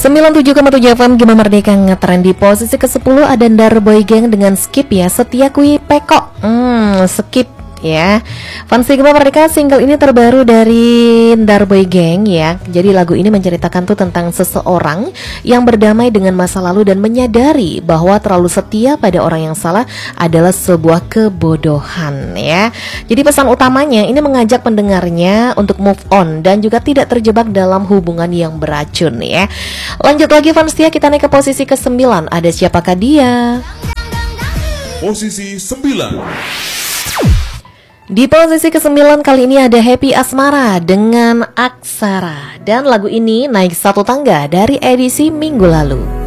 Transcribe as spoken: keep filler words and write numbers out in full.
sembilan puluh tujuh koma tujuh F M Gema Merdeka ngetren di posisi kesepuluh ada Darboy Gang dengan Skip ya, Setia Kui Peko. Hmm, Skip ya. Fans Gema Merdeka, single ini terbaru dari Darboy Gang ya. Jadi lagu ini menceritakan tuh tentang seseorang yang berdamai dengan masa lalu dan menyadari bahwa terlalu setia pada orang yang salah adalah sebuah kebodohan ya. Jadi pesan utamanya ini mengajak pendengarnya untuk move on dan juga tidak terjebak dalam hubungan yang beracun ya. Lanjut lagi fans setia, kita naik ke posisi kesembilan. Ada siapakah dia? Posisi sembilan. Di posisi kesembilan kali ini ada Happy Asmara dengan Aksara. Dan lagu ini naik satu tangga dari edisi minggu lalu.